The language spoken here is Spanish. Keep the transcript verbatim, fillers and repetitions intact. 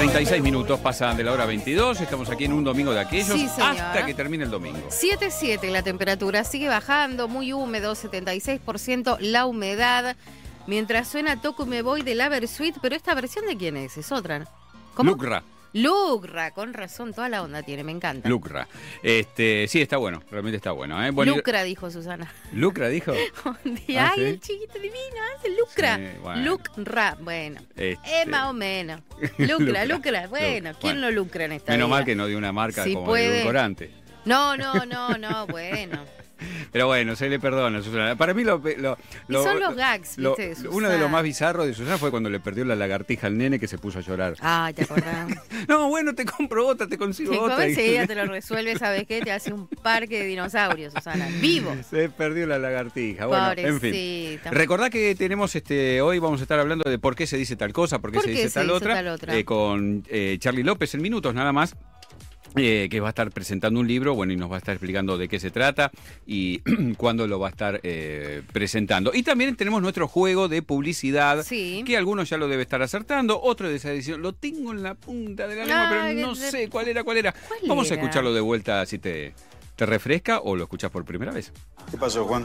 treinta y seis minutos pasan de la hora veintidós. Estamos aquí en un domingo de aquellos, Sí, hasta que termine el domingo. siete siete la temperatura, sigue bajando, muy húmedo, setenta y seis por ciento la humedad. Mientras suena Toco y me voy de la Versuit, pero esta versión ¿de quién es? Es otra, ¿no? ¿Cómo? Lucra. Lucra, con razón, toda la onda tiene, me encanta. Lucra. Este, sí, está bueno, realmente está bueno. ¿eh? Bueno, Lucra, dijo Susana. ¿Lucra dijo? Un día, ¿Ah, ay, sí? el chiquito divino, hace Lucra. Sí, bueno. Lucra, bueno. Este... Es más o menos. Lucra, Lucra, lucra, bueno, Lucra. ¿quién Bueno. no lucra en esta Menos vida? mal que no dio una marca Si como puede. el edulcorante. No, no, no, no, bueno. Pero bueno, se le perdona, Susana. Para mí lo... lo, Y lo son los gags, lo- ¿viste? de Susana. Uno de los más bizarros de Susana fue cuando le perdió la lagartija al nene que se puso a llorar. Ah, ¿te acordás? No, bueno, te compro otra, te consigo Sí, otra. como Y- enseguida te lo resuelve, ¿sabes qué? Te hace un parque de dinosaurios, Susana. Vivo. Se perdió la lagartija. Bueno, en fin. Pobrecita. Recordá que tenemos este hoy vamos a estar hablando de por qué se dice tal cosa, por qué ¿Por se qué dice se tal dice otra, tal otra? eh, con eh, Charlie López en minutos nada más. Eh, que va a estar presentando un libro, bueno, y nos va a estar explicando de qué se trata y cuándo lo va a estar eh, presentando. Y también tenemos nuestro juego de publicidad, Sí. que algunos ya lo debe estar acertando, otro de esa edición, lo tengo en la punta de la lengua, Ay, pero no qué- sé cuál era, cuál era. ¿Cuál Vamos a era? escucharlo de vuelta si te, te refresca o lo escuchas por primera vez. ¿Qué pasó, Juan?